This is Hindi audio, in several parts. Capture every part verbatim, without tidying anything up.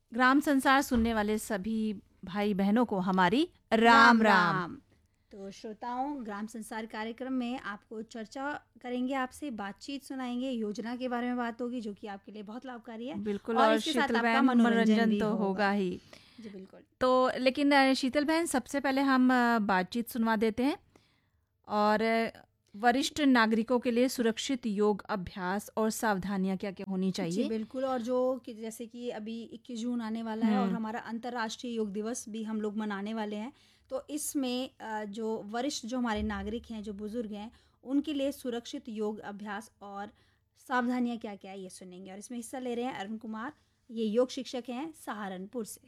ग्राम संसार सुनने वाले सभी भाई बहनों को हमारी राम राम राम। राम। तो श्रोताओं, ग्राम संसार कार्यक्रम में आपको चर्चा करेंगे, आपसे बातचीत सुनाएंगे, योजना के बारे में बात होगी जो कि आपके लिए बहुत लाभकारी है। बिल्कुल, और और इसके साथ शीतल आपका बहन मनोरंजन मनोरंजन भी तो होगा होगा ही। जी बिल्कुल। तो लेकिन अ, शीतल बहन, सबसे पहले हम अ, बातचीत सुनवा देते हैं और अ, वरिष्ठ नागरिकों के लिए सुरक्षित योग अभ्यास और सावधानियां क्या क्या होनी जी चाहिए। बिल्कुल। और जो कि जैसे कि अभी इक्कीस जून आने वाला है और हम्म हमारा अंतर्राष्ट्रीय योग दिवस भी हम लोग मनाने वाले हैं। तो इसमें अ, जो वरिष्ठ जो हमारे नागरिक हैं, जो बुजुर्ग हैं, उनके लिए सुरक्षित योग अभ्यास और सावधानियां क्या क्या है ये सुनेंगे। और इसमें हिस्सा ले रहे हैं अरुण कुमार, ये योग शिक्षक हैं सहारनपुर से।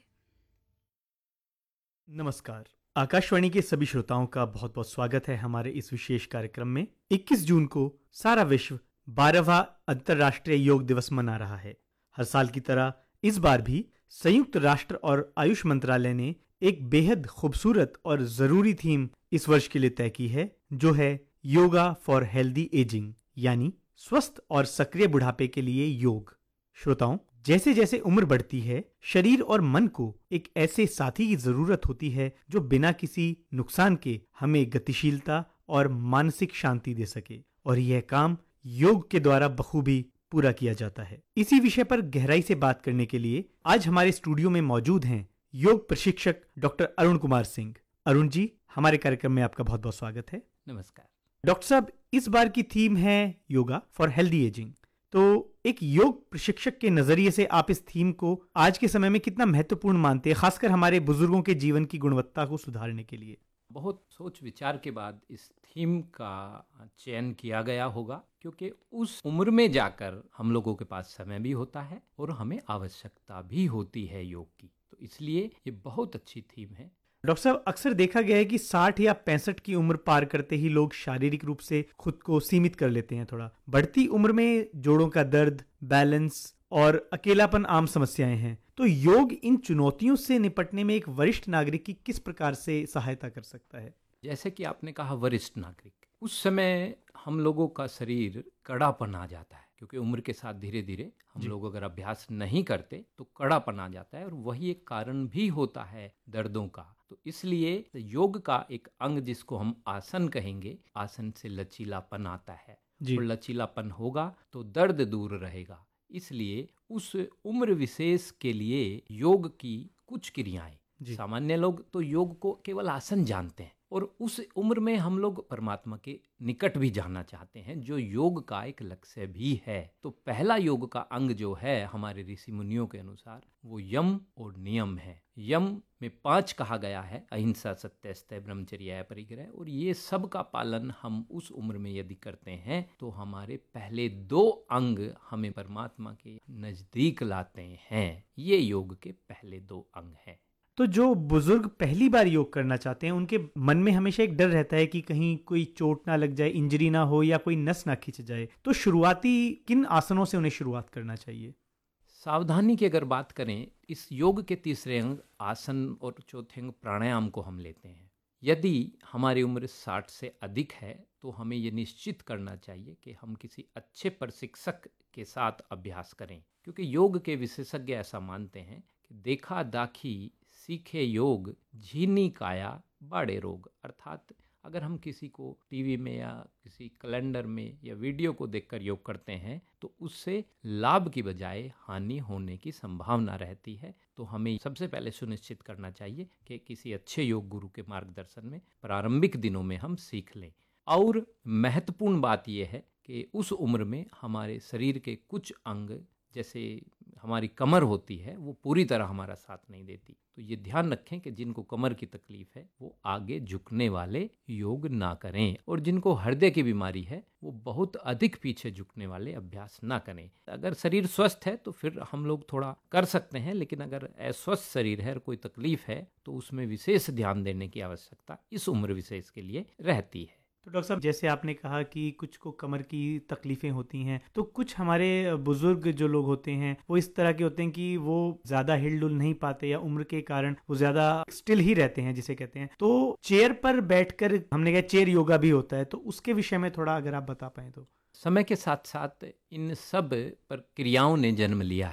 नमस्कार। आकाशवाणी के सभी श्रोताओं का बहुत बहुत स्वागत है हमारे इस विशेष कार्यक्रम में। इक्कीस जून को सारा विश्व बारहवां अंतर्राष्ट्रीय योग दिवस मना रहा है। हर साल की तरह इस बार भी संयुक्त राष्ट्र और आयुष मंत्रालय ने एक बेहद खूबसूरत और जरूरी थीम इस वर्ष के लिए तय की है, जो है योगा फॉर हेल्दी एजिंग, यानी स्वस्थ और सक्रिय बुढ़ापे के लिए योग। श्रोताओं, जैसे जैसे उम्र बढ़ती है, शरीर और मन को एक ऐसे साथी की जरूरत होती है जो बिना किसी नुकसान के हमें गतिशीलता और मानसिक शांति दे सके, और यह काम योग के द्वारा बखूबी पूरा किया जाता है। इसी विषय पर गहराई से बात करने के लिए आज हमारे स्टूडियो में मौजूद हैं योग प्रशिक्षक डॉक्टर अरुण कुमार सिंह। अरुण जी, हमारे कार्यक्रम में आपका बहुत बहुत स्वागत है। नमस्कार डॉक्टर साहब, इस बार की थीम है योगा फॉर हेल्दी एजिंग। तो एक योग प्रशिक्षक के नजरिए से आप इस थीम को आज के समय में कितना महत्वपूर्ण मानते हैं, खासकर हमारे बुजुर्गों के जीवन की गुणवत्ता को सुधारने के लिए? बहुत सोच विचार के बाद इस थीम का चयन किया गया होगा, क्योंकि उस उम्र में जाकर हम लोगों के पास समय भी होता है और हमें आवश्यकता भी होती है योग की। तो इसलिए ये बहुत अच्छी थीम है। डॉक्टर साहब, अक्सर देखा गया है कि साठ या पैंसठ की उम्र पार करते ही लोग शारीरिक रूप से खुद को सीमित कर लेते हैं। थोड़ा बढ़ती उम्र में जोड़ों का दर्द, बैलेंस और अकेलापन आम समस्याएं हैं। तो योग इन चुनौतियों से निपटने में एक वरिष्ठ नागरिक की किस प्रकार से सहायता कर सकता है? जैसे कि आपने कहा वरिष्ठ नागरिक, उस समय हम लोगों का शरीर कड़ापन आ जाता है, क्योंकि उम्र के साथ धीरे धीरे हम लोग अगर अभ्यास नहीं करते तो कड़ापन आ जाता है, और वही एक कारण भी होता है दर्दों का। तो इसलिए योग का एक अंग जिसको हम आसन कहेंगे, आसन से लचीलापन आता है, और लचीलापन होगा तो दर्द दूर रहेगा। इसलिए उस उम्र विशेष के लिए योग की कुछ क्रियाएं, सामान्य लोग तो योग को केवल आसन जानते हैं, और उस उम्र में हम लोग परमात्मा के निकट भी जाना चाहते हैं, जो योग का एक लक्ष्य भी है। तो पहला योग का अंग जो है हमारे ऋषि मुनियों के अनुसार वो यम और नियम है। यम में पांच कहा गया है, अहिंसा, सत्य, स्तेय, ब्रह्मचर्य, परिग्रह, और ये सब का पालन हम उस उम्र में यदि करते हैं तो हमारे पहले दो अंग हमें परमात्मा के नजदीक लाते हैं। ये योग के पहले दो अंग हैं। तो जो बुजुर्ग पहली बार योग करना चाहते हैं, उनके मन में हमेशा एक डर रहता है कि कहीं कोई चोट ना लग जाए, इंजरी ना हो, या कोई नस ना खिंच जाए। तो शुरुआती किन आसनों से उन्हें शुरुआत करना चाहिए? सावधानी की अगर बात करें, इस योग के तीसरे अंग आसन और चौथे अंग प्राणायाम को हम लेते हैं। यदि हमारी उम्र साठ से अधिक है तो हमें ये निश्चित करना चाहिए कि हम किसी अच्छे प्रशिक्षक के साथ अभ्यास करें, क्योंकि योग के विशेषज्ञ ऐसा मानते हैं कि देखा दाखी सीखे योग, झीनी काया बड़े रोग। अर्थात अगर हम किसी को टीवी में या किसी कैलेंडर में या वीडियो को देखकर योग करते हैं तो उससे लाभ की बजाय हानि होने की संभावना रहती है। तो हमें सबसे पहले सुनिश्चित करना चाहिए कि किसी अच्छे योग गुरु के मार्गदर्शन में प्रारंभिक दिनों में हम सीख लें। और महत्वपूर्ण बात यह है कि उस उम्र में हमारे शरीर के कुछ अंग, जैसे हमारी कमर होती है, वो पूरी तरह हमारा साथ नहीं देती। तो ये ध्यान रखें कि जिनको कमर की तकलीफ है वो आगे झुकने वाले योग ना करें, और जिनको हृदय की बीमारी है वो बहुत अधिक पीछे झुकने वाले अभ्यास ना करें। अगर शरीर स्वस्थ है तो फिर हम लोग थोड़ा कर सकते हैं, लेकिन अगर अस्वस्थ शरीर है और कोई तकलीफ है तो उसमें विशेष ध्यान देने की आवश्यकता इस उम्र विशेष के लिए रहती है। तो डॉक्टर साहब, जैसे आपने कहा कि कुछ को कमर की तकलीफें होती हैं, तो कुछ हमारे बुजुर्ग जो लोग होते हैं वो इस तरह के होते हैं कि वो ज्यादा हिलडुल नहीं पाते, या उम्र के कारण वो ज्यादा स्टिल ही रहते हैं जिसे कहते हैं। तो चेयर पर बैठकर, हमने कहा चेयर योगा भी होता है, तो उसके विषय में थोड़ा अगर आप बता पाएं तो। समय के साथ साथ इन सब प्रक्रियाओं ने जन्म लिया है।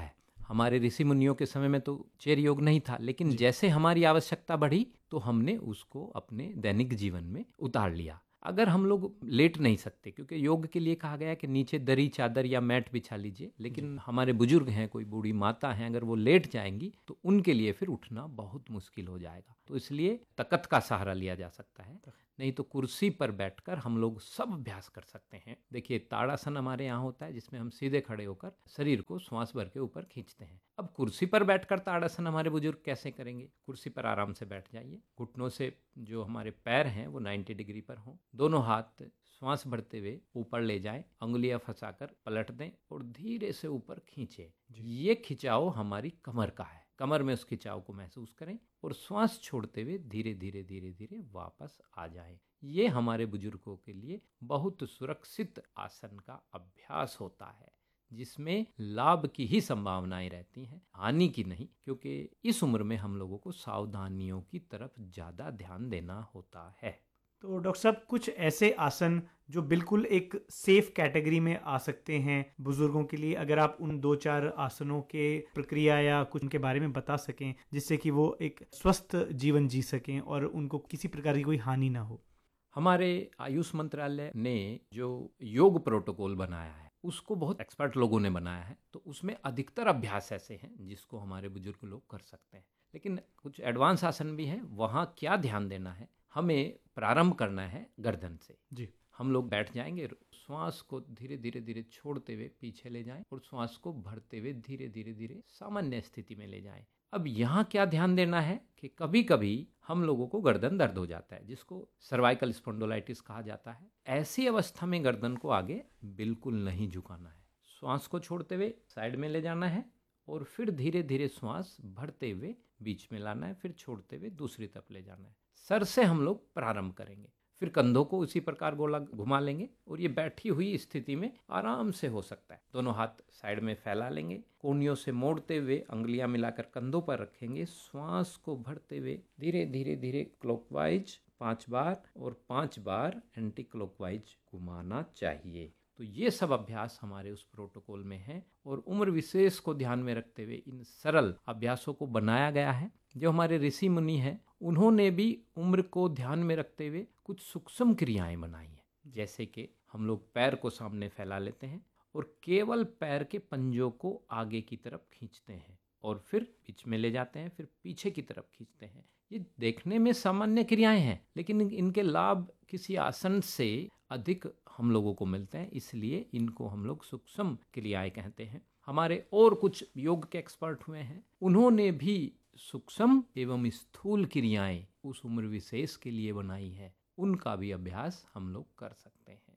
हमारे ऋषि मुनियों के समय में तो चेयर योग नहीं था, लेकिन जैसे हमारी आवश्यकता बढ़ी तो हमने उसको अपने दैनिक जीवन में उतार लिया। अगर हम लोग लेट नहीं सकते, क्योंकि योग के लिए कहा गया है कि नीचे दरी चादर या मैट बिछा लीजिए, लेकिन हमारे बुजुर्ग हैं, कोई बूढ़ी माता हैं, अगर वो लेट जाएंगी तो उनके लिए फिर उठना बहुत मुश्किल हो जाएगा। तो इसलिए तकत का सहारा लिया जा सकता है, नहीं तो कुर्सी पर बैठकर हम लोग सब अभ्यास कर सकते हैं। देखिए, ताड़ासन हमारे यहाँ होता है जिसमें हम सीधे खड़े होकर शरीर को श्वास भर के ऊपर खींचते हैं। अब कुर्सी पर बैठकर ताड़ासन हमारे बुजुर्ग कैसे करेंगे? कुर्सी पर आराम से बैठ जाइए, घुटनों से जो हमारे पैर हैं वो नब्बे डिग्री पर हों, दोनों हाथ श्वास भरते हुए ऊपर ले जाएं, अंगुलियां फंसाकर पलट दें और धीरे से ऊपर खींचें। ये खिंचाव हमारी कमर का है, कमर में उस खिंचाव को महसूस करें और श्वास छोड़ते हुए धीरे धीरे धीरे धीरे वापस आ जाएं। ये हमारे बुजुर्गों के लिए बहुत सुरक्षित आसन का अभ्यास होता है, जिसमें लाभ की ही संभावनाएं रहती हैं, हानि की नहीं, क्योंकि इस उम्र में हम लोगों को सावधानियों की तरफ ज़्यादा ध्यान देना होता है। तो डॉक्टर साहब, कुछ ऐसे आसन जो बिल्कुल एक सेफ कैटेगरी में आ सकते हैं बुजुर्गों के लिए, अगर आप उन दो चार आसनों के प्रक्रिया या कुछ उनके बारे में बता सकें, जिससे कि वो एक स्वस्थ जीवन जी सकें और उनको किसी प्रकार की कोई हानि ना हो। हमारे आयुष मंत्रालय ने जो योग प्रोटोकॉल बनाया है उसको बहुत एक्सपर्ट लोगों ने बनाया है, तो उसमें अधिकतर अभ्यास ऐसे हैं जिसको हमारे बुजुर्ग लोग कर सकते हैं, लेकिन कुछ एडवांस आसन भी हैं। वहाँ क्या ध्यान देना है, हमें प्रारंभ करना है गर्दन से। जी, हम लोग बैठ जाएंगे, श्वास को धीरे धीरे धीरे छोड़ते हुए पीछे ले जाएं और श्वास को भरते हुए धीरे धीरे धीरे सामान्य स्थिति में ले जाएं। अब यहाँ क्या ध्यान देना है कि कभी कभी हम लोगों को गर्दन दर्द हो जाता है, जिसको सर्वाइकल स्पॉन्डिलाइटिस कहा जाता है। ऐसी अवस्था में गर्दन को आगे बिल्कुल नहीं झुकाना है, श्वास को छोड़ते हुए साइड में ले जाना है और फिर धीरे धीरे श्वास भरते हुए बीच में लाना है, फिर छोड़ते हुए दूसरी तरफ ले जाना है। सर से हम लोग प्रारंभ करेंगे, फिर कंधों को उसी प्रकार गोला घुमा लेंगे और ये बैठी हुई स्थिति में आराम से हो सकता है। दोनों हाथ साइड में फैला लेंगे, कोहनियों से मोड़ते हुए अंगुलियां मिलाकर कंधों पर रखेंगे, श्वास को भरते हुए धीरे धीरे धीरे क्लॉकवाइज पांच बार और पांच बार एंटी क्लॉकवाइज घुमाना चाहिए। तो ये सब अभ्यास हमारे उस प्रोटोकॉल में है और उम्र विशेष को ध्यान में रखते हुए इन सरल अभ्यासों को बनाया गया है। जो हमारे ऋषि मुनि हैं उन्होंने भी उम्र को ध्यान में रखते हुए कुछ सूक्ष्म क्रियाएं बनाई हैं, जैसे कि हम लोग पैर को सामने फैला लेते हैं और केवल पैर के पंजों को आगे की तरफ खींचते हैं और फिर बीच में ले जाते हैं, फिर पीछे की तरफ खींचते हैं। ये देखने में सामान्य क्रियाएं हैं, लेकिन इनके लाभ किसी आसन से अधिक हम लोगों को मिलते हैं, इसलिए इनको हम लोग सूक्ष्म क्रियाएं कहते हैं। हमारे और कुछ योग के एक्सपर्ट हुए हैं, उन्होंने भी सूक्ष्म एवं स्थूल क्रियाएं उस उम्र विशेष के लिए बनाई है, उनका भी अभ्यास हम लोग कर सकते हैं।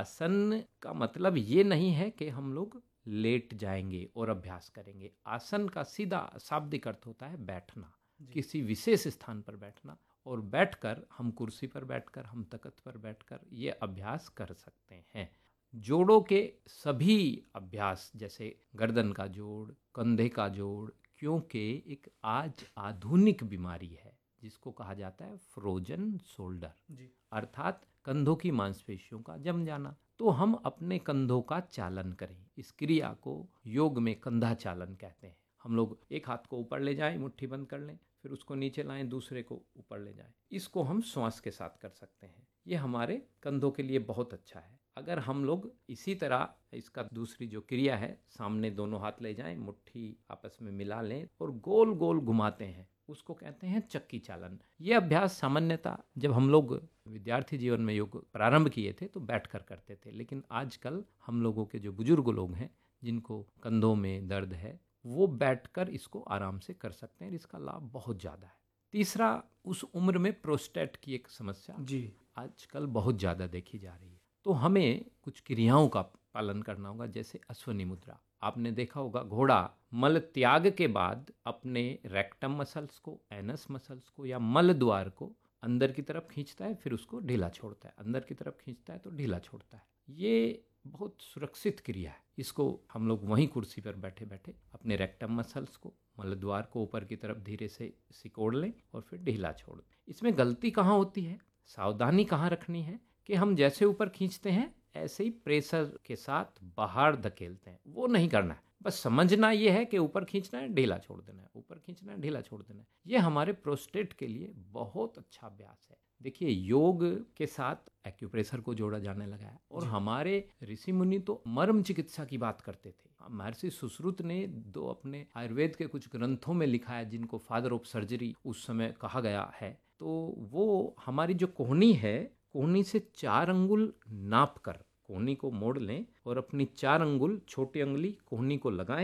आसन का मतलब ये नहीं है कि हम लोग लेट जाएंगे और अभ्यास करेंगे। आसन का सीधा शाब्दिक अर्थ होता है बैठना, किसी विशेष स्थान पर बैठना, और बैठकर हम कुर्सी पर बैठकर, हम तख्त पर बैठकर ये अभ्यास कर सकते हैं। जोड़ों के सभी अभ्यास जैसे गर्दन का जोड़, कंधे का जोड़, क्योंकि एक आज आधुनिक बीमारी है जिसको कहा जाता है फ्रोजन शोल्डर, अर्थात कंधों की मांसपेशियों का जम जाना। तो हम अपने कंधों का चालन करें, इस क्रिया को योग में कंधा चालन कहते हैं। हम लोग एक हाथ को ऊपर ले जाएं, मुट्ठी बंद कर लें, फिर उसको नीचे लाएं, दूसरे को ऊपर ले जाएं। इसको हम श्वास के साथ कर सकते हैं, ये हमारे कंधों के लिए बहुत अच्छा है। अगर हम लोग इसी तरह इसका दूसरी जो क्रिया है, सामने दोनों हाथ ले जाएं, मुट्ठी आपस में मिला लें और गोल गोल घुमाते हैं, उसको कहते हैं चक्की चालन। ये अभ्यास सामान्यतः जब हम लोग विद्यार्थी जीवन में योग प्रारंभ किए थे तो बैठकर करते थे, लेकिन आजकल हम लोगों के जो बुजुर्ग लोग हैं जिनको कंधों में दर्द है, वो बैठकर इसको आराम से कर सकते हैं। इसका लाभ बहुत ज़्यादा है। तीसरा, उस उम्र में प्रोस्टेट की एक समस्या जी आजकल बहुत ज़्यादा देखी जा रही है, तो हमें कुछ क्रियाओं का पालन करना होगा, जैसे अश्वनी मुद्रा। आपने देखा होगा घोड़ा मल त्याग के बाद अपने रेक्टम मसल्स को, एनस मसल्स को या मल द्वार को अंदर की तरफ खींचता है, फिर उसको ढीला छोड़ता है, अंदर की तरफ खींचता है तो ढीला छोड़ता है। ये बहुत सुरक्षित क्रिया है। इसको हम लोग वहीं कुर्सी पर बैठे बैठे अपने रेक्टम मसल्स को, मल द्वार को ऊपर की तरफ धीरे से सिकोड़ लें और फिर ढीला छोड़ दें। इसमें गलती कहाँ होती है, सावधानी कहाँ रखनी है कि हम जैसे ऊपर खींचते हैं ऐसे ही प्रेशर के साथ बाहर धकेलते हैं, वो नहीं करना है। बस समझना ये है कि ऊपर खींचना है, ढीला छोड़ देना है, ऊपर खींचना है, ढीला छोड़ देना है। ये हमारे प्रोस्टेट के लिए बहुत अच्छा अभ्यास है। देखिए, योग के साथ एक्यूप्रेशर को जोड़ा जाने लगा है और हमारे ऋषि मुनि तो मर्म चिकित्सा की बात करते थे। महर्षि सुश्रुत ने दो अपने आयुर्वेद के कुछ ग्रंथों में लिखा है, जिनको फादर ऑफ सर्जरी उस समय कहा गया है। तो वो हमारी जो कोहनी है, कोहनी से चार अंगुल नाप कर कोहनी को मोड़ लें और अपनी चार अंगुल छोटी अंगुली कोहनी को लगाएं